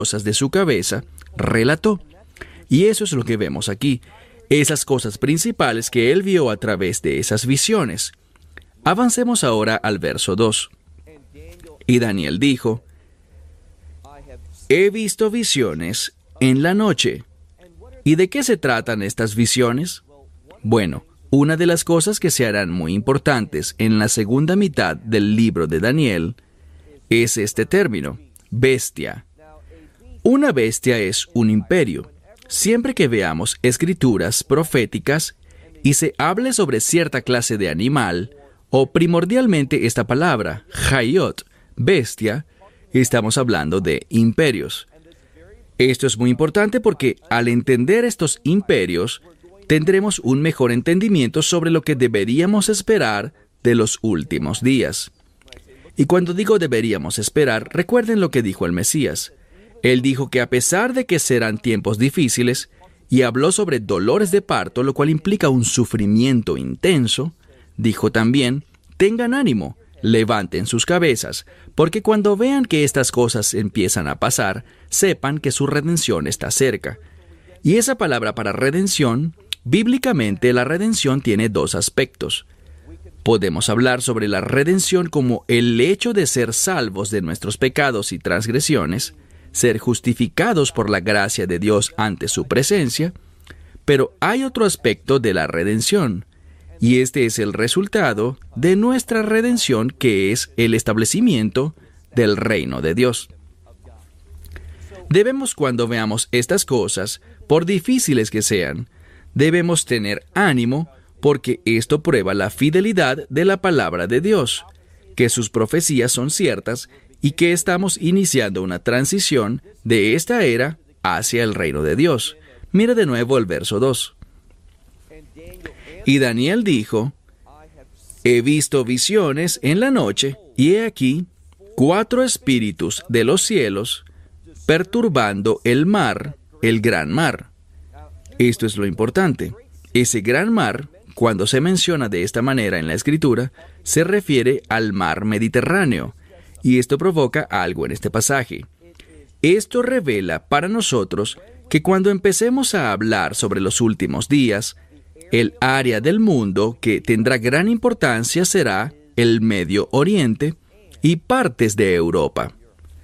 cosas de su cabeza, relató. Y eso es lo que vemos aquí, esas cosas principales que él vio a través de esas visiones. Avancemos ahora al verso 2. Y Daniel dijo: he visto visiones en la noche. ¿Y de qué se tratan estas visiones? Bueno, una de las cosas que se harán muy importantes en la segunda mitad del libro de Daniel es este término, bestia. Una bestia es un imperio. Siempre que veamos escrituras proféticas y se hable sobre cierta clase de animal, o primordialmente esta palabra, hayot, bestia, estamos hablando de imperios. Esto es muy importante porque al entender estos imperios, tendremos un mejor entendimiento sobre lo que deberíamos esperar de los últimos días. Y cuando digo deberíamos esperar, recuerden lo que dijo el Mesías. Él dijo que a pesar de que serán tiempos difíciles, y habló sobre dolores de parto, lo cual implica un sufrimiento intenso, dijo también: tengan ánimo, levanten sus cabezas, porque cuando vean que estas cosas empiezan a pasar, sepan que su redención está cerca. Y esa palabra para redención, bíblicamente la redención tiene dos aspectos. Podemos hablar sobre la redención como el hecho de ser salvos de nuestros pecados y transgresiones, ser justificados por la gracia de Dios ante su presencia, pero hay otro aspecto de la redención, y este es el resultado de nuestra redención, que es el establecimiento del reino de Dios. Debemos, cuando veamos estas cosas, por difíciles que sean, debemos tener ánimo, porque esto prueba la fidelidad de la palabra de Dios, que sus profecías son ciertas y que estamos iniciando una transición de esta era hacia el reino de Dios. Mira de nuevo el verso 2. Y Daniel dijo: he visto visiones en la noche, y he aquí 4 espíritus de los cielos perturbando el mar, el gran mar. Esto es lo importante. Ese gran mar, cuando se menciona de esta manera en la Escritura, se refiere al mar Mediterráneo, y esto provoca algo en este pasaje. Esto revela para nosotros que cuando empecemos a hablar sobre los últimos días, el área del mundo que tendrá gran importancia será el Medio Oriente y partes de Europa.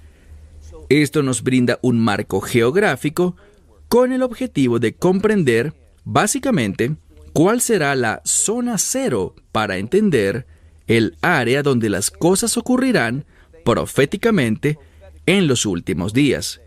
Esto nos brinda un marco geográfico con el objetivo de comprender, básicamente, cuál será la zona cero para entender el área donde las cosas ocurrirán proféticamente en los últimos días.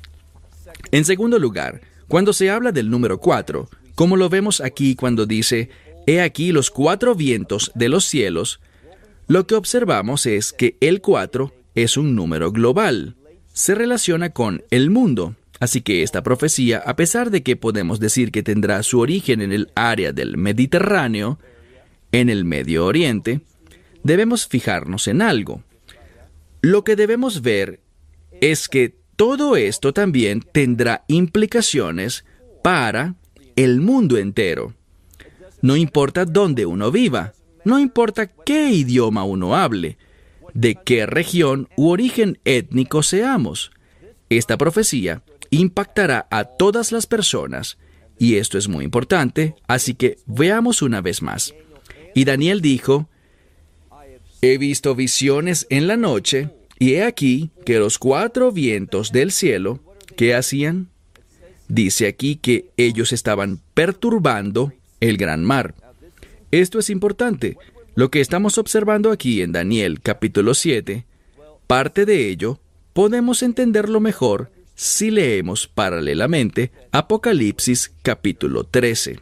En segundo lugar, cuando se habla del número 4, como lo vemos aquí cuando dice: he aquí los 4 vientos de los cielos, lo que observamos es que el 4 es un número global. Se relaciona con el mundo. Así que esta profecía, a pesar de que podemos decir que tendrá su origen en el área del Mediterráneo, en el Medio Oriente, debemos fijarnos en algo. Lo que debemos ver es que todo esto también tendrá implicaciones para el mundo entero. No importa dónde uno viva, no importa qué idioma uno hable, de qué región u origen étnico seamos. Esta profecía impactará a todas las personas, y esto es muy importante, así que veamos una vez más. Y Daniel dijo: he visto visiones en la noche, y he aquí que los 4 vientos del cielo, ¿qué hacían? Dice aquí que ellos estaban perturbando el gran mar. Esto es importante. Lo que estamos observando aquí en Daniel capítulo 7, parte de ello podemos entenderlo mejor si leemos paralelamente Apocalipsis capítulo 13.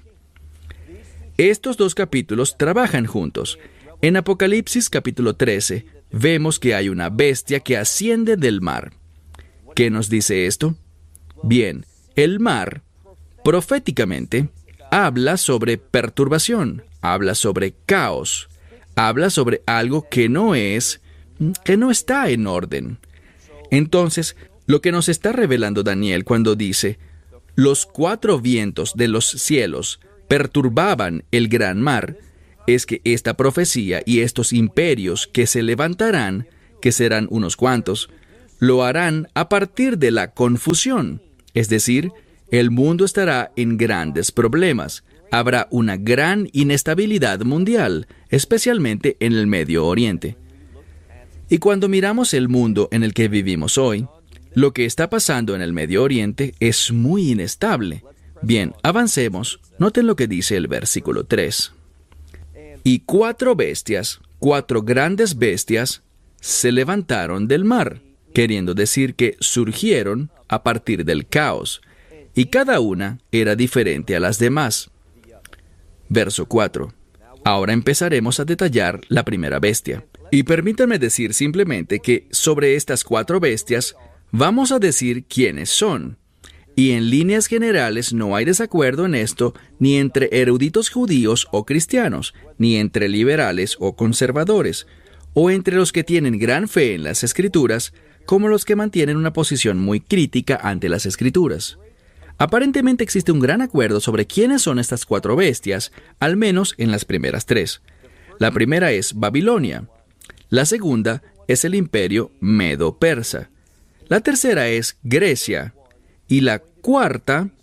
Estos 2 capítulos trabajan juntos. En Apocalipsis capítulo 13 vemos que hay una bestia que asciende del mar. ¿Qué nos dice esto? Bien, el mar, proféticamente, habla sobre perturbación, habla sobre caos, habla sobre algo que no está en orden. Entonces, lo que nos está revelando Daniel cuando dice: los 4 vientos de los cielos perturbaban el gran mar, es que esta profecía y estos imperios que se levantarán, que serán unos cuantos, Lo harán a partir de la confusión, es decir, el mundo estará en grandes problemas. Habrá una gran inestabilidad mundial, especialmente en el Medio Oriente. Y cuando miramos el mundo en el que vivimos hoy, lo que está pasando en el Medio Oriente es muy inestable. Bien, avancemos. Noten lo que dice el versículo 3. Y 4 bestias, 4 grandes bestias, se levantaron del mar, queriendo decir que surgieron a partir del caos, y cada una era diferente a las demás. Verso 4. Ahora empezaremos a detallar la primera bestia. Y permítanme decir simplemente que sobre estas 4 bestias vamos a decir quiénes son. Y en líneas generales no hay desacuerdo en esto ni entre eruditos judíos o cristianos, ni entre liberales o conservadores, o entre los que tienen gran fe en las Escrituras, como los que mantienen una posición muy crítica ante las Escrituras. Aparentemente existe un gran acuerdo sobre quiénes son estas 4 bestias, al menos en las primeras 3. La primera es Babilonia. La segunda es el imperio Medo-Persa. La tercera es Grecia. Y la cuarta,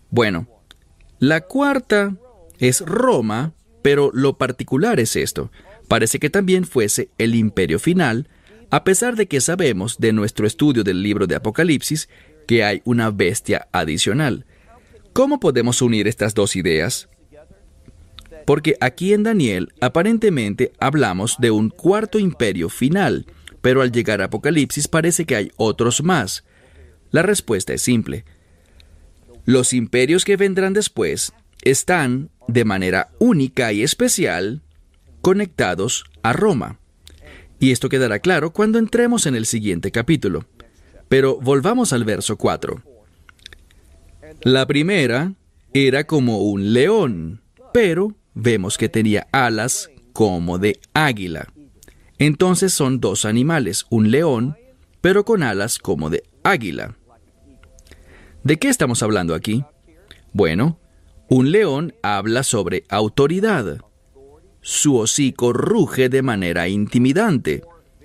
la cuarta es Roma, pero lo particular es esto. Parece que también fuese el imperio final, a pesar de que sabemos de nuestro estudio del libro de Apocalipsis que hay una bestia adicional. ¿Cómo podemos unir estas dos ideas? Porque aquí en Daniel aparentemente hablamos de un cuarto imperio final, pero al llegar a Apocalipsis parece que hay otros más. La respuesta es simple. Los imperios que vendrán después están, de manera única y especial, conectados a Roma. Y esto quedará claro cuando entremos en el siguiente capítulo. Pero volvamos al verso 4. La primera era como un león, pero vemos que tenía alas como de águila. Entonces son 2 animales, un león, pero con alas como de águila. ¿De qué estamos hablando aquí? Bueno, un león habla sobre autoridad. Su hocico ruge de manera intimidante.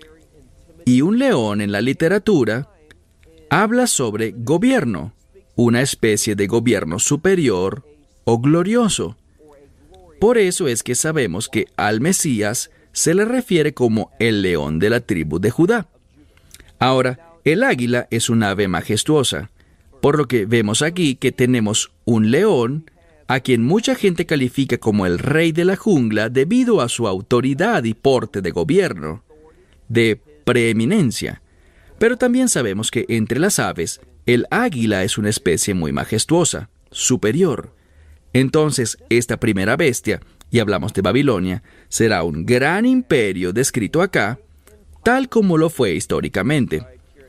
Y un león en la literatura habla sobre gobierno, una especie de gobierno superior o glorioso. Por eso es que sabemos que al Mesías se le refiere como el león de la tribu de Judá. Ahora, el águila es un ave majestuosa, por lo que vemos aquí que tenemos un león a quien mucha gente califica como el rey de la jungla debido a su autoridad y porte de gobierno, de preeminencia. Pero también sabemos que entre las aves, el águila es una especie muy majestuosa, superior. Entonces, esta primera bestia, y hablamos de Babilonia, será un gran imperio descrito acá, tal como lo fue históricamente.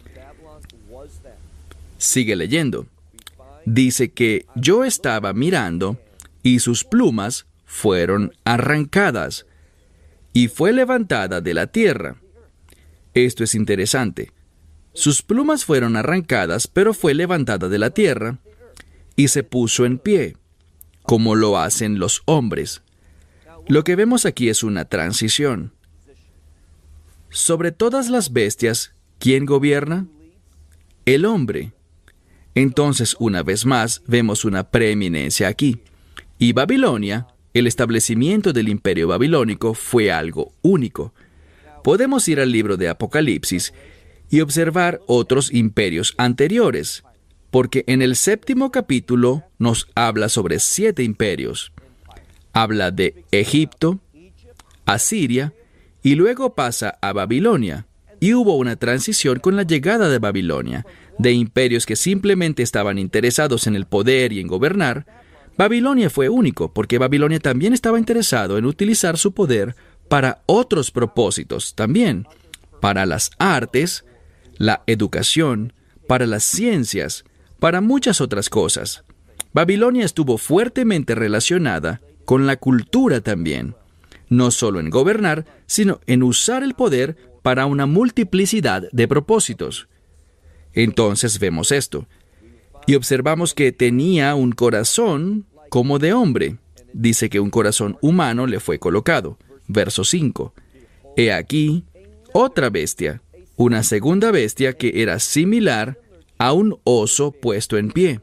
Sigue leyendo. Dice que yo estaba mirando y sus plumas fueron arrancadas y fue levantada de la tierra. Esto es interesante. Sus plumas fueron arrancadas, pero fue levantada de la tierra y se puso en pie, como lo hacen los hombres. Lo que vemos aquí es una transición. Sobre todas las bestias, ¿quién gobierna? El hombre. Entonces, una vez más, vemos una preeminencia aquí. Y Babilonia, el establecimiento del imperio babilónico, fue algo único. Podemos ir al libro de Apocalipsis y observar otros imperios anteriores, porque en el 7º capítulo nos habla sobre 7 imperios. Habla de Egipto, Asiria, y luego pasa a Babilonia, y hubo una transición con la llegada de Babilonia, de imperios que simplemente estaban interesados en el poder y en gobernar. Babilonia fue único, porque Babilonia también estaba interesado en utilizar su poder para otros propósitos también, para las artes, la educación, para las ciencias, para muchas otras cosas. Babilonia estuvo fuertemente relacionada con la cultura también, no solo en gobernar, sino en usar el poder para una multiplicidad de propósitos. Entonces vemos esto, y observamos que tenía un corazón como de hombre. Dice que un corazón humano le fue colocado. Verso 5. He aquí otra bestia, una segunda bestia que era similar a un oso puesto en pie.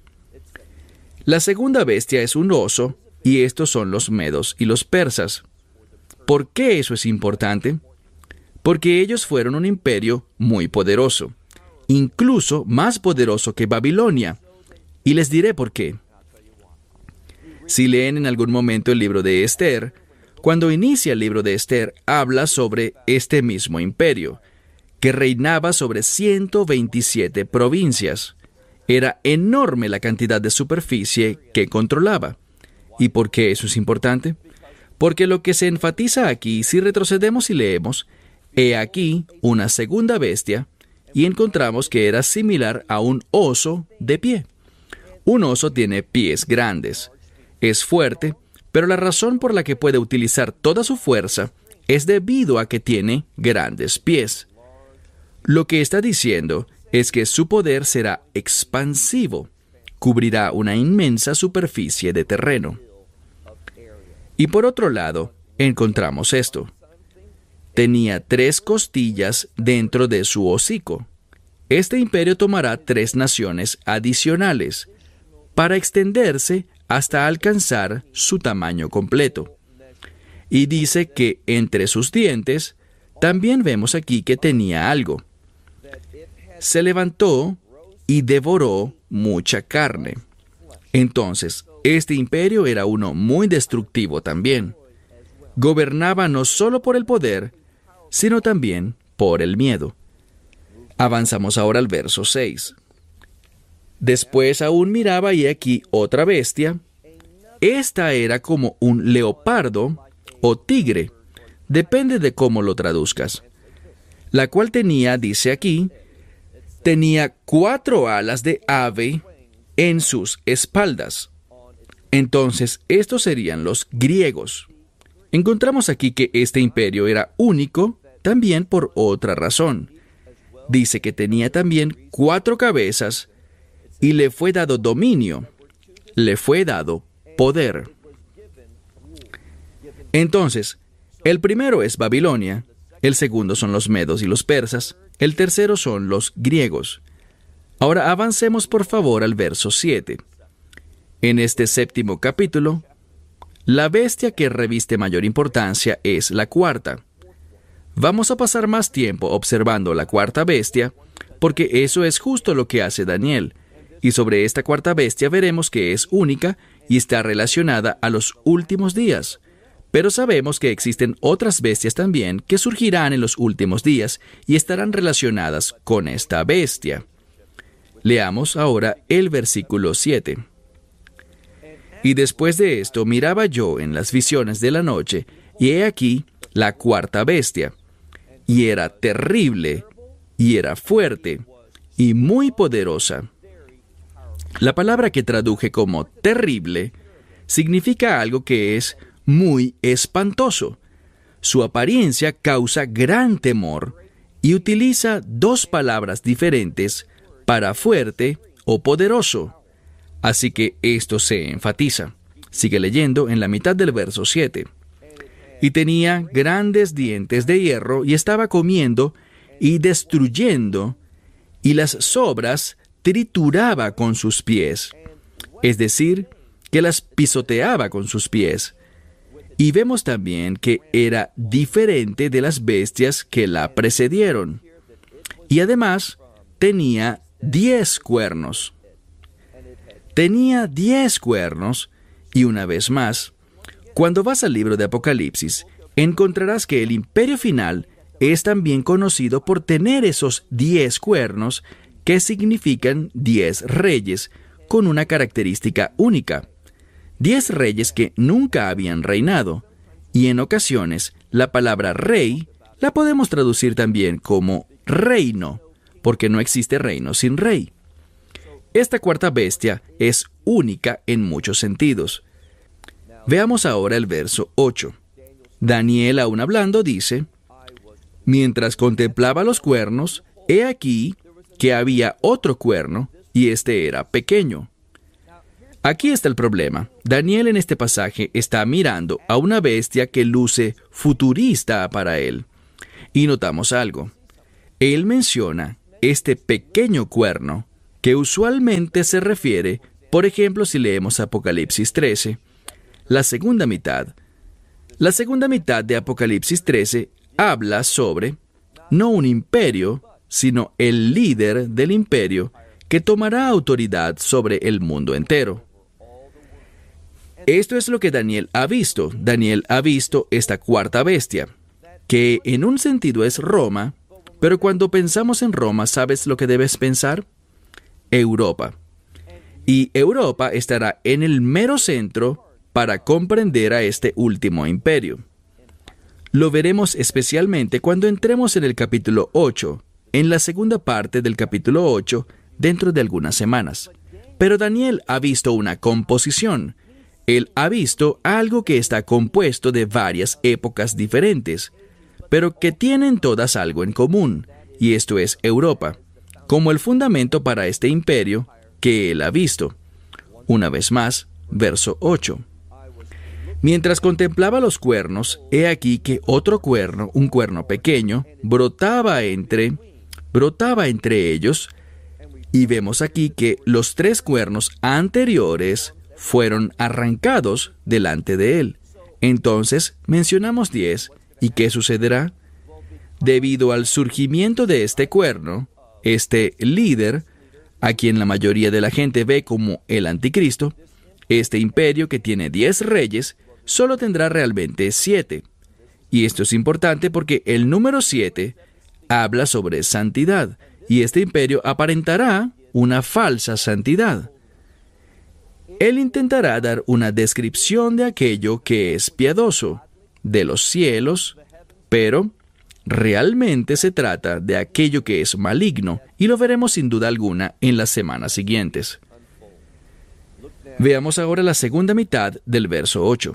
La segunda bestia es un oso, y estos son los medos y los persas. ¿Por qué eso es importante? Porque ellos fueron un imperio muy poderoso, incluso más poderoso que Babilonia, y les diré por qué. Si leen en algún momento el libro de Esther, cuando inicia el libro de Esther, habla sobre este mismo imperio, que reinaba sobre 127 provincias. Era enorme la cantidad de superficie que controlaba. ¿Y por qué eso es importante? Porque lo que se enfatiza aquí, si retrocedemos y leemos, he aquí una segunda bestia, y encontramos que era similar a un oso de pie. Un oso tiene pies grandes, es fuerte, pero la razón por la que puede utilizar toda su fuerza es debido a que tiene grandes pies. Lo que está diciendo es que su poder será expansivo, cubrirá una inmensa superficie de terreno. Y por otro lado, encontramos esto. Tenía 3 costillas dentro de su hocico. Este imperio tomará 3 naciones adicionales para extenderse hasta alcanzar su tamaño completo. Y dice que entre sus dientes, también vemos aquí que tenía algo. Se levantó y devoró mucha carne. Entonces, este imperio era uno muy destructivo también. Gobernaba no solo por el poder, sino también por el miedo. Avanzamos ahora al verso 6. Después aún miraba y aquí otra bestia. Esta era como un leopardo o tigre, depende de cómo lo traduzcas. La cual tenía, dice aquí, tenía 4 alas de ave en sus espaldas. Entonces, estos serían los griegos. Encontramos aquí que este imperio era único también por otra razón. Dice que tenía también 4 cabezas y le fue dado dominio, le fue dado poder. Entonces, el primero es Babilonia, el segundo son los medos y los persas, el tercero son los griegos. Ahora avancemos por favor al verso 7. En este 7º capítulo, la bestia que reviste mayor importancia es la cuarta. Vamos a pasar más tiempo observando la cuarta bestia, porque eso es justo lo que hace Daniel. Y sobre esta cuarta bestia veremos que es única y está relacionada a los últimos días. Pero sabemos que existen otras bestias también que surgirán en los últimos días y estarán relacionadas con esta bestia. Leamos ahora el versículo 7. Y después de esto miraba yo en las visiones de la noche, y he aquí la cuarta bestia, y era terrible, y era fuerte, y muy poderosa. La palabra que traduje como terrible significa algo que es muy espantoso. Su apariencia causa gran temor y utiliza 2 palabras diferentes para fuerte o poderoso. Así que esto se enfatiza. Sigue leyendo en la mitad del verso 7. Y tenía grandes dientes de hierro y estaba comiendo y destruyendo, y las sobras trituraba con sus pies. Es decir, que las pisoteaba con sus pies. Y vemos también que era diferente de las bestias que la precedieron. Y además, tenía 10 cuernos. Tenía 10 cuernos, y una vez más, cuando vas al libro de Apocalipsis, encontrarás que el imperio final es también conocido por tener esos 10 cuernos, que significan 10 reyes, con una característica única. 10 reyes que nunca habían reinado, y en ocasiones la palabra rey la podemos traducir también como reino, porque no existe reino sin rey. Esta cuarta bestia es única en muchos sentidos. Veamos ahora el verso 8. Daniel, aún hablando, dice: mientras contemplaba los cuernos, he aquí que había otro cuerno, y este era pequeño. Aquí está el problema. Daniel en este pasaje está mirando a una bestia que luce futurista para él. Y notamos algo. Él menciona este pequeño cuerno, que usualmente se refiere, por ejemplo, si leemos Apocalipsis 13, la segunda mitad. La segunda mitad de Apocalipsis 13 habla sobre, no un imperio, sino el líder del imperio, que tomará autoridad sobre el mundo entero. Esto es lo que Daniel ha visto. Daniel ha visto esta cuarta bestia, que en un sentido es Roma, pero cuando pensamos en Roma, ¿sabes lo que debes pensar? Europa. Y Europa estará en el mero centro para comprender a este último imperio. Lo veremos especialmente cuando entremos en el capítulo 8, en la segunda parte del capítulo 8, dentro de algunas semanas. Pero Daniel ha visto una composición. Él ha visto algo que está compuesto de varias épocas diferentes, pero que tienen todas algo en común, y esto es Europa, como el fundamento para este imperio que él ha visto. Una vez más, verso 8. Mientras contemplaba los cuernos, he aquí que otro cuerno, un cuerno pequeño, brotaba entre ellos, y vemos aquí que los 3 cuernos anteriores fueron arrancados delante de él. Entonces, mencionamos 10, ¿y qué sucederá? Debido al surgimiento de este cuerno, este líder, a quien la mayoría de la gente ve como el anticristo, este imperio que tiene 10 reyes, solo tendrá realmente 7. Y esto es importante porque el número 7 habla sobre santidad, y este imperio aparentará una falsa santidad. Él intentará dar una descripción de aquello que es piadoso, de los cielos, pero realmente se trata de aquello que es maligno, y lo veremos sin duda alguna en las semanas siguientes. Veamos ahora la segunda mitad del verso 8.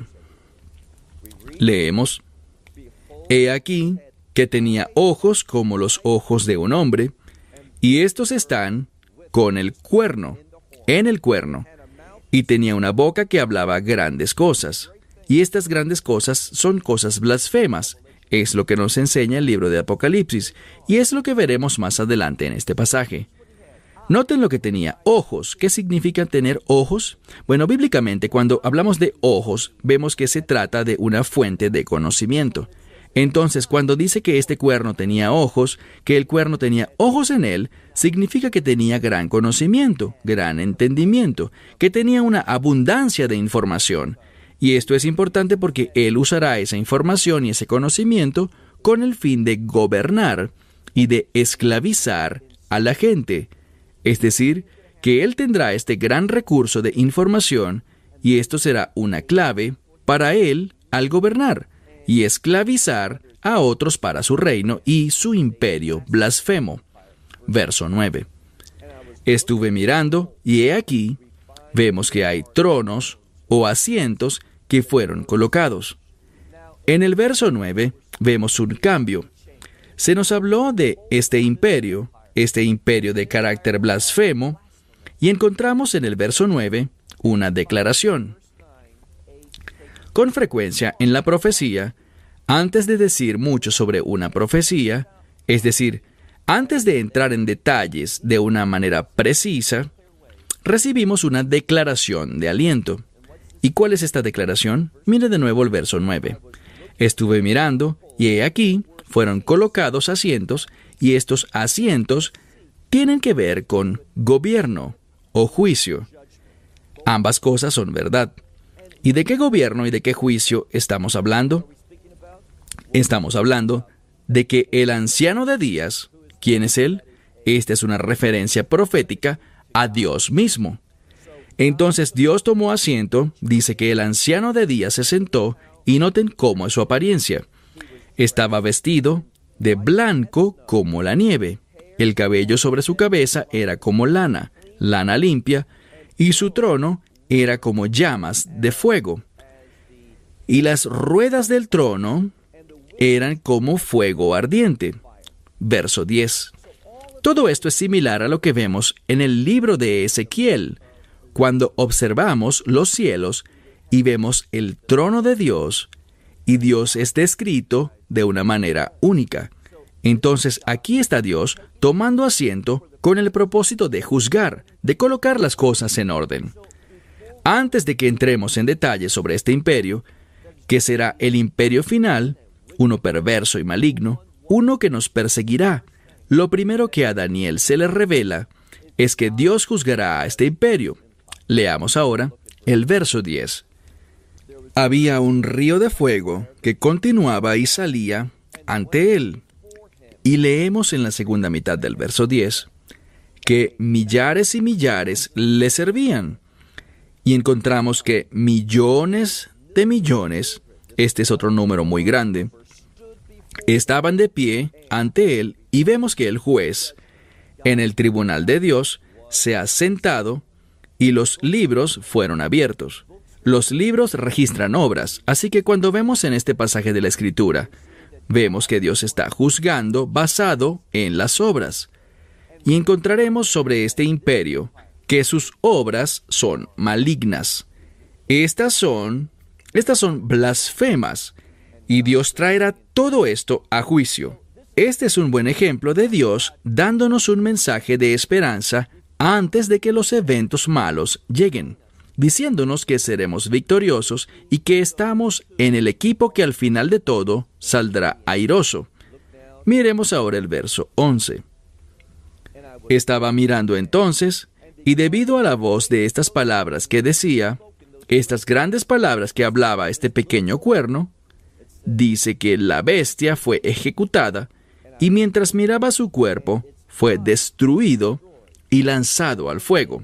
Leemos: He aquí que tenía ojos como los ojos de un hombre, y estos están con el cuerno, en el cuerno, y tenía una boca que hablaba grandes cosas, y estas grandes cosas son cosas blasfemas. Es lo que nos enseña el libro de Apocalipsis, y es lo que veremos más adelante en este pasaje. Noten lo que tenía: ojos. ¿Qué significa tener ojos? Bueno, bíblicamente, cuando hablamos de ojos, vemos que se trata de una fuente de conocimiento. Entonces, cuando dice que este cuerno tenía ojos, que el cuerno tenía ojos en él, significa que tenía gran conocimiento, gran entendimiento, que tenía una abundancia de información. Y esto es importante porque él usará esa información y ese conocimiento con el fin de gobernar y de esclavizar a la gente. Es decir, que él tendrá este gran recurso de información, y esto será una clave para él al gobernar y esclavizar a otros para su reino y su imperio blasfemo. Verso 9. Estuve mirando, y he aquí, vemos que hay tronos o asientos que fueron colocados. En el verso 9 vemos un cambio. Se nos habló de este imperio de carácter blasfemo, y encontramos en el verso 9 una declaración. Con frecuencia en la profecía, antes de decir mucho sobre una profecía, es decir, antes de entrar en detalles de una manera precisa, recibimos una declaración de aliento. ¿Y cuál es esta declaración? Mire de nuevo el verso 9. Estuve mirando, y he aquí, fueron colocados asientos, y estos asientos tienen que ver con gobierno o juicio. Ambas cosas son verdad. ¿Y de qué gobierno y de qué juicio estamos hablando? Estamos hablando de que el anciano de días, ¿quién es él? Esta es una referencia profética a Dios mismo. Entonces Dios tomó asiento, dice que el anciano de días se sentó, y noten cómo es su apariencia. Estaba vestido de blanco como la nieve. El cabello sobre su cabeza era como lana limpia, y su trono era como llamas de fuego. Y las ruedas del trono eran como fuego ardiente. Verso 10. Todo esto es similar a lo que vemos en el libro de Ezequiel, cuando observamos los cielos y vemos el trono de Dios, y Dios es descrito de una manera única. Entonces aquí está Dios tomando asiento con el propósito de juzgar, de colocar las cosas en orden. Antes de que entremos en detalles sobre este imperio, que será el imperio final, uno perverso y maligno, uno que nos perseguirá, lo primero que a Daniel se le revela es que Dios juzgará a este imperio. Leamos ahora el verso 10. Había un río de fuego que continuaba y salía ante él. Y leemos en la segunda mitad del verso 10 que millares y millares le servían. Y encontramos que millones de millones, este es otro número muy grande, estaban de pie ante él, y vemos que el juez, en el tribunal de Dios, se ha sentado y los libros fueron abiertos. Los libros registran obras, así que cuando vemos en este pasaje de la Escritura, vemos que Dios está juzgando basado en las obras. Y encontraremos sobre este imperio que sus obras son malignas. Estas son blasfemas, y Dios traerá todo esto a juicio. Este es un buen ejemplo de Dios dándonos un mensaje de esperanza antes de que los eventos malos lleguen, diciéndonos que seremos victoriosos y que estamos en el equipo que al final de todo saldrá airoso. Miremos ahora el verso 11. Estaba mirando entonces, y debido a la voz de estas palabras que decía, estas grandes palabras que hablaba este pequeño cuerno, dice que la bestia fue ejecutada, y mientras miraba su cuerpo, fue destruido y lanzado al fuego.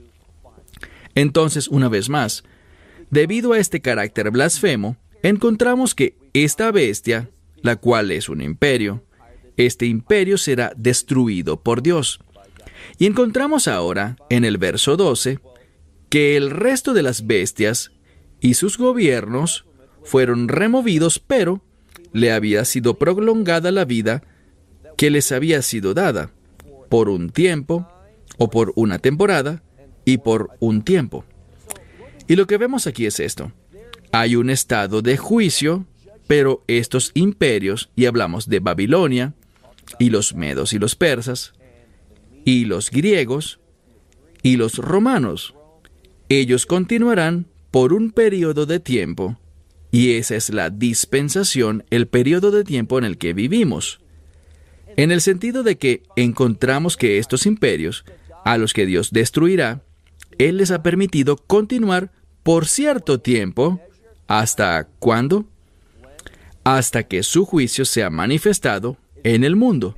Entonces, una vez más, debido a este carácter blasfemo, encontramos que esta bestia, la cual es un imperio, este imperio será destruido por Dios. Y encontramos ahora, en el verso 12, que el resto de las bestias y sus gobiernos fueron removidos, pero le había sido prolongada la vida que les había sido dada, por un tiempo, o por una temporada, y por un tiempo. Y lo que vemos aquí es esto. Hay un estado de juicio, pero estos imperios, y hablamos de Babilonia, y los medos y los persas, y los griegos, y los romanos, ellos continuarán por un periodo de tiempo, y esa es la dispensación, el periodo de tiempo en el que vivimos. En el sentido de que encontramos que estos imperios, a los que Dios destruirá, Él les ha permitido continuar por cierto tiempo. ¿Hasta cuándo? Hasta que su juicio sea manifestado en el mundo.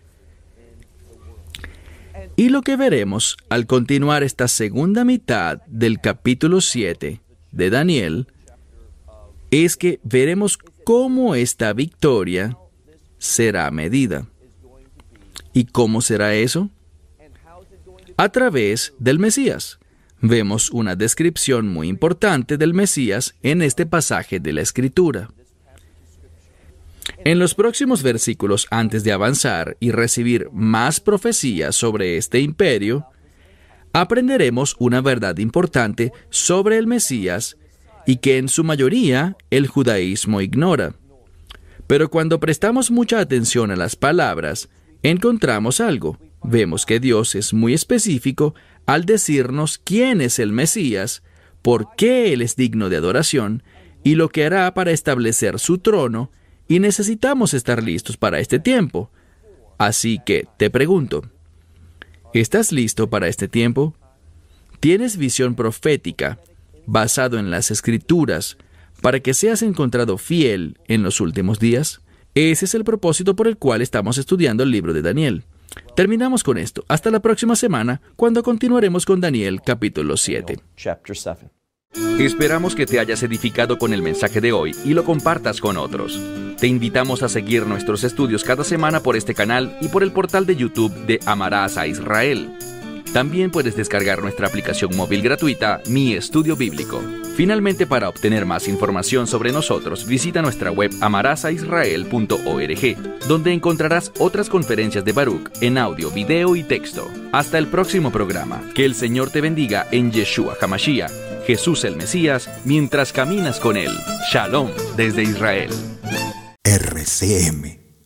Y lo que veremos al continuar esta segunda mitad del capítulo 7 de Daniel es que veremos cómo esta victoria será medida. ¿Y cómo será eso? A través del Mesías. Vemos una descripción muy importante del Mesías en este pasaje de la Escritura. En los próximos versículos, antes de avanzar y recibir más profecías sobre este imperio, aprenderemos una verdad importante sobre el Mesías y que en su mayoría el judaísmo ignora. Pero cuando prestamos mucha atención a las palabras, encontramos algo. Vemos que Dios es muy específico al decirnos quién es el Mesías, por qué Él es digno de adoración y lo que hará para establecer su trono, y necesitamos estar listos para este tiempo. Así que te pregunto, ¿estás listo para este tiempo? ¿Tienes visión profética basado en las Escrituras para que seas encontrado fiel en los últimos días? Ese es el propósito por el cual estamos estudiando el libro de Daniel. Terminamos con esto. Hasta la próxima semana, cuando continuaremos con Daniel capítulo 7. Esperamos que te hayas edificado con el mensaje de hoy y lo compartas con otros. Te invitamos a seguir nuestros estudios cada semana por este canal y por el portal de YouTube de Amarás a Israel. También puedes descargar nuestra aplicación móvil gratuita, Mi Estudio Bíblico. Finalmente, para obtener más información sobre nosotros, visita nuestra web amarasaisrael.org, donde encontrarás otras conferencias de Baruch en audio, video y texto. Hasta el próximo programa. Que el Señor te bendiga en Yeshua HaMashiach, Jesús el Mesías, mientras caminas con Él. Shalom desde Israel. RCM,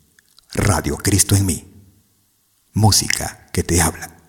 Radio Cristo en mí. Música que te habla.